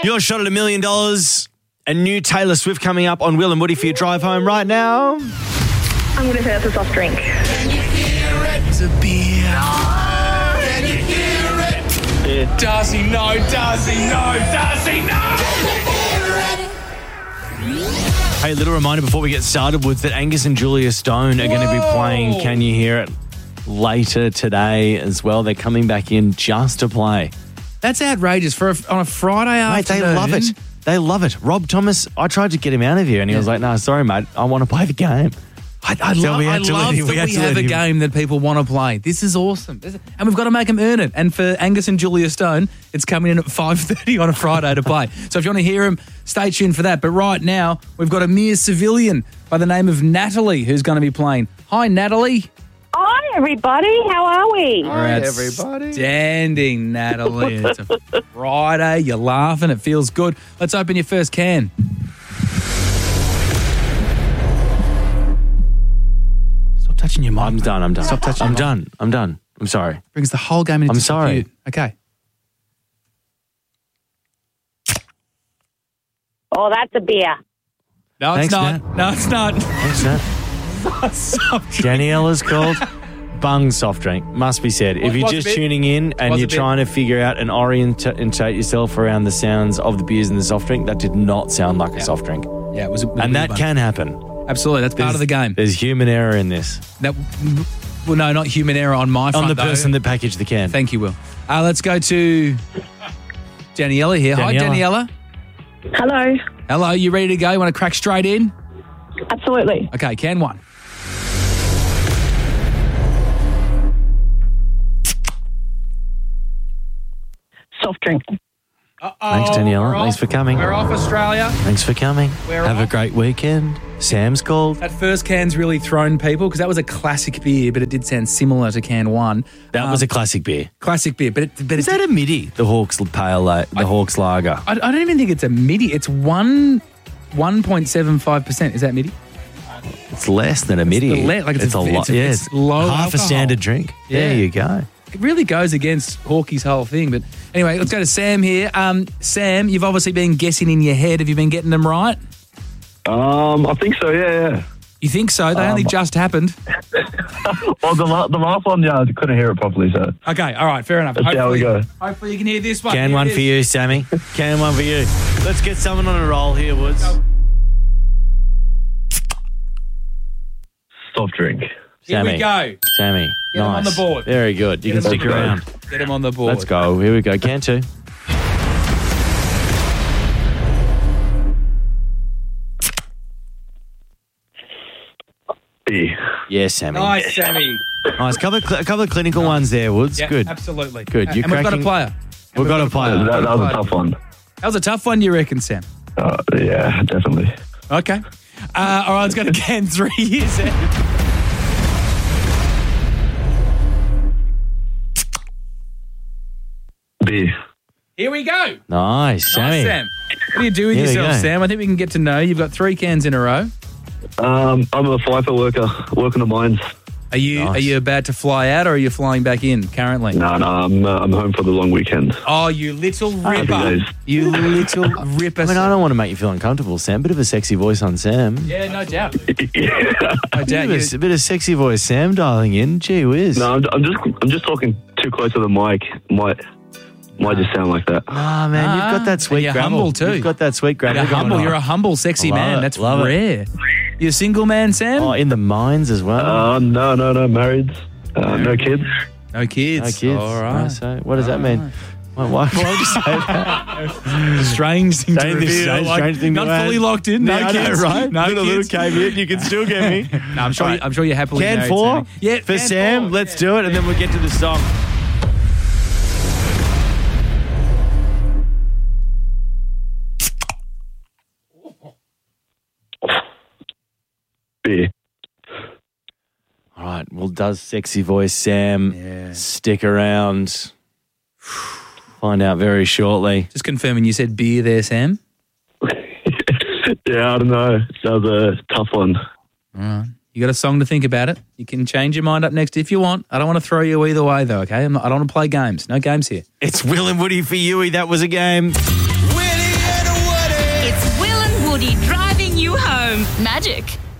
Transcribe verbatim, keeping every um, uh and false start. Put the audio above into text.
Your shot at a million dollars. A new Taylor Swift coming up on Will and Woody for your drive home right now. I'm going to say it's a soft drink. Can you hear it? It's a beer. No. Can you hear it? Yeah. Does he know? Does he know? Does he know? Hey, little reminder before we get started was that Angus and Julia Stone are going to be playing Can You Hear It later today as well. They're coming back in just to play. That's outrageous for a, on a Friday Mate, afternoon. they love it. They love it. Rob Thomas, I tried to get him out of here and he yeah. was like, no, sorry, mate, I want to play the game. I, I, so lo- we I had to love him, that we, we, we have a him. game that people want to play. This is awesome. This is, and we've got to make them earn it. And for Angus and Julia Stone, it's coming in at five thirty on a Friday to play. So if you want to hear them, stay tuned for that. But right now, we've got a mere civilian by the name of Natalie who's going to be playing. Hi, Natalie. Hi, everybody. How are we? Hi, everybody. Standing, Natalie. It's a Friday. You're laughing. It feels good. Let's open your first can. Stop touching your mic. I'm done. I'm done. Stop touching I'm your done. I'm done. I'm sorry. Brings the whole game into I'm sorry. dispute. Okay. Oh, that's a beer. No, Thanks, it's not. Nat. No, it's not. Thanks, Nat. Daniela's called Bung soft drink. Must be said. What- if you're what's just a bit- tuning in and what's you're a bit- trying to figure out and orientate yourself around the sounds of the beers in the soft drink, that did not sound like a soft drink. Yeah, it was. A, it was And a that one. can happen. Absolutely, that's part There's- of the game. There's human error in this. That, well, no, not human error on my front. On the though. person that packaged the can. Thank you, Will. Uh, let's go to Daniela here. Hi, Daniela. Daniela. Hello. Hello, you ready to go? You want to crack straight in? Absolutely. Okay, can one. Soft drink. Uh-oh, Thanks, Daniela. we're Thanks off. for coming. We're off Australia. Thanks for coming. We're Have off. a great weekend. Sam's called. That first can's really thrown people because that was a classic beer, but it did sound similar to can one. That Um, was a classic beer. classic beer, but it, but Is it, that a midi? The Hawks Pale, La- the I- Hawks Lager. I, I don't even think it's a midi. It's one one point seven five percent. Is that midi? It's less than a midi. the le- like it's a- a it's lot. a- Yeah, it's it's low half alcohol. a standard drink. Yeah. There you go. It really goes against Hawkey's whole thing. But anyway, let's go to Sam here. Um, Sam, you've obviously been guessing in your head. Have you been getting them right? Um, I think so. Yeah, yeah. You think so? They only just happened. Well, the, la- the last one, yeah, I couldn't hear it properly. So Okay, all right, fair enough. Let's see how we go. Hopefully you can hear this one. Can Here one it for is. you, Sammy. Can one for you. Let's get someone on a roll here, Woods. soft drink. Here Sammy. we go. Sammy. Get him nice. on the board. Very good. You Get can him stick on the around. Get him on the board. Let's go. Here we go. Can two. B. Yes, Sammy. Nice, Sammy. Nice. Couple of, cl- a couple of clinical ones there, Woods. Yeah, Good. absolutely. Good. Uh, You're and we've got a cracking- player. We've got a player. That, that was a tough one. That was a tough one, you reckon, Sam? Uh, yeah, definitely. Okay. Uh, all right, let's go to can three here, Sam. B. Here we go. Nice, Sammy. Nice, Sam. What do you do with Here we yourself, go. Sam? I think we can get to know. You've got three cans in a row. Um, I'm a FIFO worker, working the mines. Are you Nice. are you about to fly out, or are you flying back in currently? No, no, I'm uh, I'm home for the long weekend. Oh, you little Happy ripper! days. You little ripper! I mean, I don't want to make you feel uncomfortable, Sam. Bit of a sexy voice on Sam. Yeah, no doubt. No Bit doubt. of a, You- a bit of sexy voice, Sam, dialing in. Gee whiz. No, I'm, I'm just I'm just talking too close to the mic. Might might just sound like that. Ah, man, Ah, you've got that sweet and you're gravel. humble too. You've got that sweet gravel. You're going humble. on. You're a humble, sexy Love man. it, That's love it. rare. You're a single man, Sam? Oh, in the mines as well. Uh, no, no, no, married, uh, no kids. no kids. no kids. All right. Nice, eh? What does that mean? Why, why, why would you say that? Strange thing to Strange- reveal. strange- like, strange thing to not add. fully locked in. No Yeah, I know, kids. right? No little, kids. little caveat, you can still get me. No, I'm sure. All You, I'm sure you're happily Can married, four? Sammy. Yeah, For can Sam, four. let's Yeah. do it, and then we'll get to the song. B. All right. Well, does sexy voice Sam Yeah. stick around? Find out very shortly. Just confirming, you said beer there, Sam. Yeah, I don't know. That was a tough one. All right. You got a song to think about it. You can change your mind up next if you want. I don't want to throw you either way, though, okay? I'm not, I don't want to play games. No games here. It's Will and Woody for Yui. That was a game. Winning footy driving you home. Magic.